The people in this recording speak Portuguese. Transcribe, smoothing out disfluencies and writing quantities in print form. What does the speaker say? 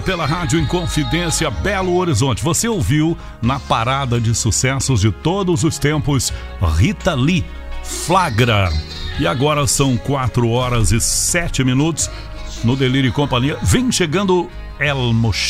Pela Rádio Inconfidência Belo Horizonte. Você ouviu na parada de sucessos de todos os tempos Rita Lee, Flagra. E agora são 4 horas e 7 minutos no Delírio e Companhia. Vem chegando Elmo